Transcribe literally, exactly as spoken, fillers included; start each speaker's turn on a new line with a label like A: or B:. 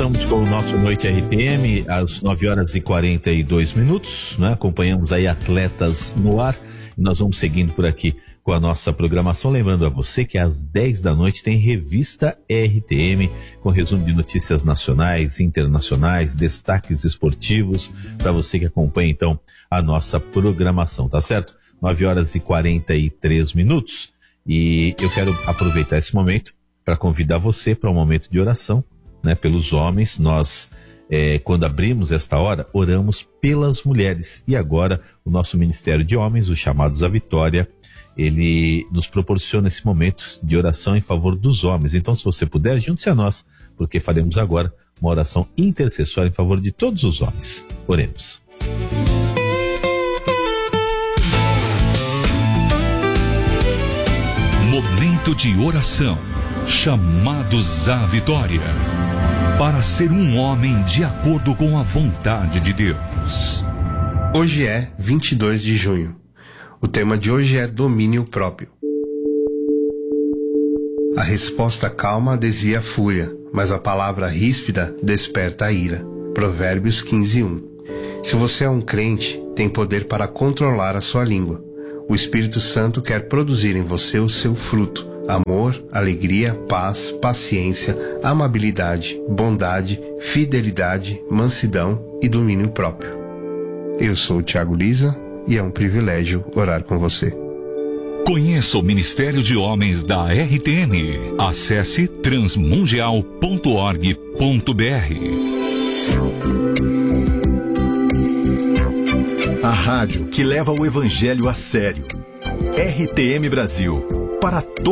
A: Voltamos com o nosso Noite R T M às nove horas e quarenta e dois minutos, né? Acompanhamos aí Atletas no Ar e nós vamos seguindo por aqui com a nossa programação. Lembrando a você que às dez da noite tem Revista R T M com resumo de notícias nacionais, internacionais, destaques esportivos, para você que acompanha então a nossa programação, tá certo? nove horas e quarenta e três minutos. E eu quero aproveitar esse momento para convidar você para um momento de oração, né, pelos homens. Nós, é, quando abrimos esta hora, oramos pelas mulheres. E agora, o nosso Ministério de Homens, os Chamados à Vitória, ele nos proporciona esse momento de oração em favor dos homens. Então, se você puder, junte-se a nós, porque faremos agora uma oração intercessória em favor de todos os homens. Oremos.
B: Momento de oração. Chamados à vitória. Para ser um homem de acordo com a vontade de Deus.
C: Hoje é vinte e dois de junho. O tema de hoje é domínio próprio. A resposta calma desvia a fúria, mas a palavra ríspida desperta a ira. Provérbios quinze, um. Se você é um crente, tem poder para controlar a sua língua. O Espírito Santo quer produzir em você o seu fruto: amor, alegria, paz, paciência, amabilidade, bondade, fidelidade, mansidão e domínio próprio. Eu sou o Thiago Lisa e é um privilégio orar com você.
B: Conheça o Ministério de Homens da R T M. Acesse transmundial ponto org ponto br.
D: A rádio que leva o evangelho a sério. R T M Brasil. Para todos.